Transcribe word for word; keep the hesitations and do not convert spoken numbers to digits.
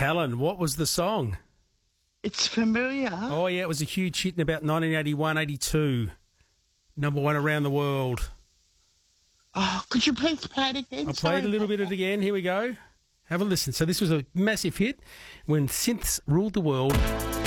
Helen, what was the song? It's familiar. Oh, yeah, it was a huge hit in about nineteen eighty-one, eighty-two. Number one around the world. Oh, could you please play it again? I Sorry played a little bit of it again. Here we go. Have a listen. So this was a massive hit when synths ruled the world.